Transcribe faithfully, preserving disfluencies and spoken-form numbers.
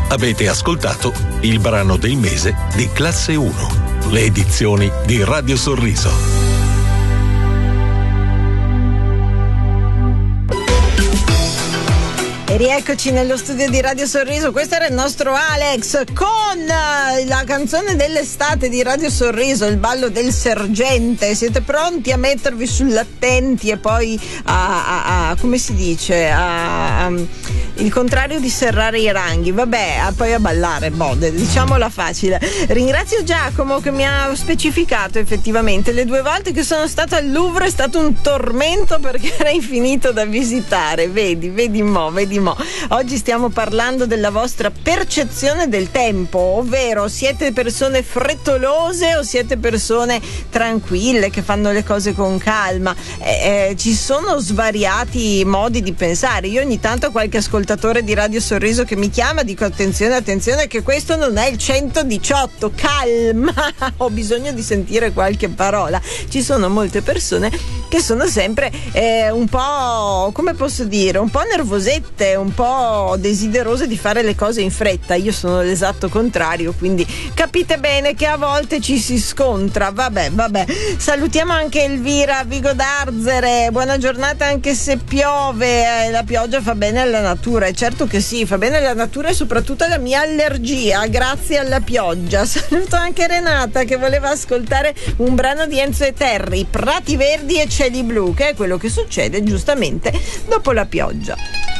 Avete ascoltato il brano del mese di Classe uno, le edizioni di Radio Sorriso. E rieccoci nello studio di Radio Sorriso. Questo era il nostro Alex con la canzone dell'estate di Radio Sorriso, il ballo del sergente. Siete pronti a mettervi sull'attenti e poi a, a, a come si dice a, a, il contrario di serrare i ranghi, vabbè, a, poi a ballare, boh, diciamola facile. Ringrazio Giacomo che mi ha specificato effettivamente le due volte che sono stata al Louvre è stato un tormento perché era infinito da visitare. Vedi, vedi mo, vedi mo. Oggi stiamo parlando della vostra percezione del tempo, ovvero siete persone frettolose o siete persone tranquille che fanno le cose con calma. Eh, eh, ci sono svariati modi di pensare. Io ogni tanto ho qualche ascoltatore di Radio Sorriso che mi chiama, dico attenzione, attenzione che questo non è il centodiciotto, calma, ho bisogno di sentire qualche parola. Ci sono molte persone che sono sempre eh, un po', come posso dire, un po' nervosette, un po' desiderose di fare le cose in fretta. Io sono l'esatto contrario, quindi capite bene che a volte ci si scontra. Vabbè, vabbè. Salutiamo anche Elvira Vigo d'Arzere. Buona giornata anche se piove. Eh, la pioggia fa bene alla natura, e certo che sì, fa bene alla natura e soprattutto alla mia allergia, grazie alla pioggia. Saluto anche Renata che voleva ascoltare un brano di Enzo e Terry, Prati Verdi e Cieli Blu, che è quello che succede giustamente dopo la pioggia.